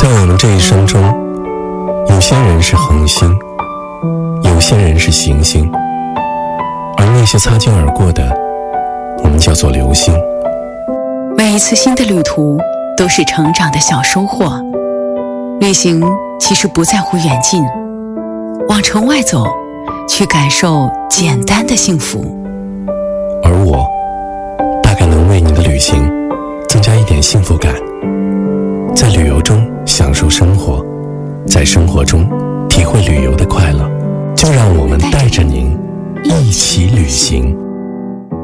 在我们这一生中，有些人是恒星，有些人是行星，而那些擦肩而过的，我们叫做流星。 每一次新的旅途都是成长的小收获。旅行其实不在乎远近，往城外走，去感受简单的幸福。 而我大概能为你的旅行增加一点幸福感，在旅游中享受生活，在生活中体会旅游的快乐。就让我们带着您一起旅行。